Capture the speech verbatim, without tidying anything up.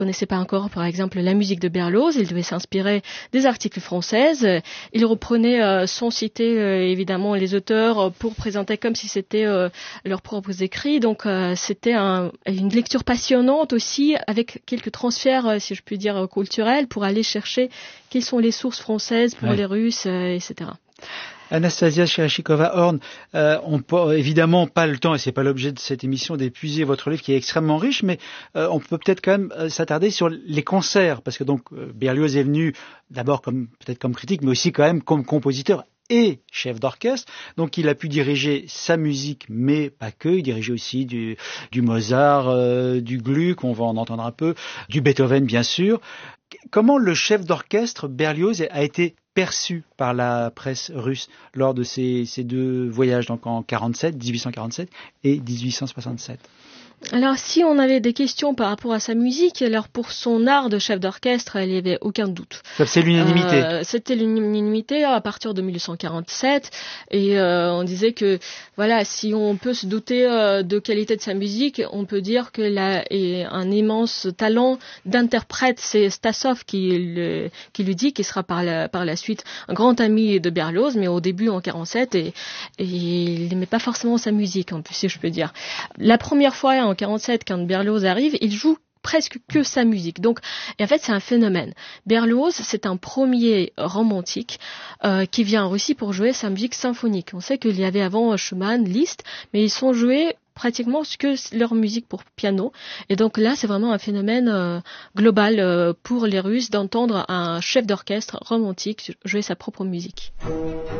connaissait pas encore, par exemple, la musique de Berlioz. Il devait s'inspirer des articles françaises. Il reprenait euh, sans citer euh, évidemment les auteurs euh, pour présenter comme si c'était euh, leurs propres écrits. Donc euh, c'était un, une lecture passionnante aussi, avec quelques transferts, euh, si je puis dire, culturels, pour aller chercher quelles sont les sources françaises pour ouais. les Russes, euh, et cetera. Anastasia Chirachikova-Horn, euh, on peut évidemment pas le temps, et c'est pas l'objet de cette émission, d'épuiser votre livre qui est extrêmement riche, mais euh, on peut peut-être quand même euh, s'attarder sur les concerts, parce que donc euh, Berlioz est venu d'abord comme peut-être comme critique, mais aussi quand même comme compositeur et chef d'orchestre. Donc il a pu diriger sa musique, mais pas que. Il dirigeait aussi du, du Mozart, euh, du Gluck, on va en entendre un peu, du Beethoven bien sûr. Comment le chef d'orchestre Berlioz a été perçu par la presse russe lors de ces, ces deux voyages, donc en quarante-sept, dix-huit cent quarante-sept et dix-huit cent soixante-sept? Alors, si on avait des questions par rapport à sa musique, alors pour son art de chef d'orchestre, il n'y avait aucun doute. C'est l'unanimité. Euh, c'était l'unanimité à partir de mille huit cent quarante-sept, et euh, on disait que, voilà, si on peut se douter euh, de qualité de sa musique, on peut dire qu'il a un immense talent d'interprète. C'est Stassov qui, le, qui lui dit qu'il sera par la, par la suite un grand ami de Berlioz, mais au début en quarante-sept, et, et il n'aimait pas forcément sa musique, en plus, si je peux dire. La première fois, en quarante-sept, quand Berlioz arrive, il joue presque que sa musique. Donc, et en fait, c'est un phénomène. Berlioz, c'est un premier romantique euh, qui vient en Russie pour jouer sa musique symphonique. On sait qu'il y avait avant Schumann, Liszt, mais ils sont joués pratiquement que leur musique pour piano. Et donc là, c'est vraiment un phénomène euh, global euh, pour les Russes d'entendre un chef d'orchestre romantique jouer sa propre musique.